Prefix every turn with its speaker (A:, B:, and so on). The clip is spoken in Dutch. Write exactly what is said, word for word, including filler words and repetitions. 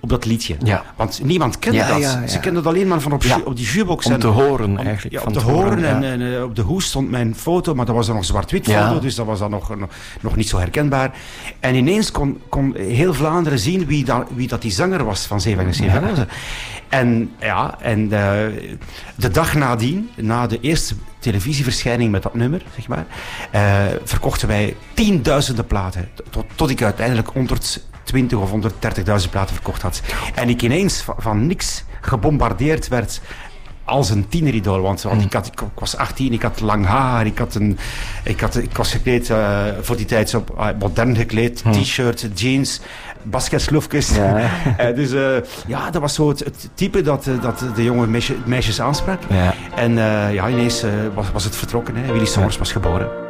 A: op dat liedje.
B: Ja.
A: Want niemand kende
B: Ja,
A: dat.
B: ja, ja.
A: Ze kenden dat alleen maar van op,
B: Ja.
A: op die jukebox.
B: Om
A: en,
B: te horen,
A: om,
B: eigenlijk.
A: Ja,
B: van
A: om te
B: het
A: horen.
B: ja.
A: En, en uh, op de hoes stond mijn foto, maar dat was dan nog zwart-wit foto,
B: Ja.
A: dus dat was dan nog, nog, nog niet zo herkenbaar. En ineens kon, kon heel Vlaanderen zien wie dat, wie dat die zanger was van Zeven en Zeven Rozen. En ja, en uh, de dag nadien, na de eerste televisieverschijning met dat nummer, zeg maar, uh, verkochten wij tienduizenden platen. Tot, tot ik uiteindelijk honderdtwintig of honderddertigduizend platen verkocht had. En ik ineens van, van niks gebombardeerd werd als een tieneridool. Want, want ik, had, ik, ik was achttien, ik had lang haar, ik, had een, ik, had, ik was gekleed uh, voor die tijd zo uh, modern gekleed, hmm. t-shirt, jeans, basketsloefjes. Ja. uh, dus uh, ja, dat was zo het, het type dat, uh, dat de jonge meisje, meisjes aansprak. Ja. En uh, ja, ineens uh, was, was het vertrokken. Hè. Willy Sommers was geboren.